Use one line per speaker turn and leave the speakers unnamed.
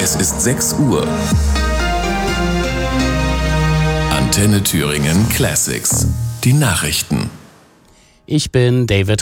Es ist 6 Uhr. Antenne Thüringen Classics. Die Nachrichten.
Ich bin David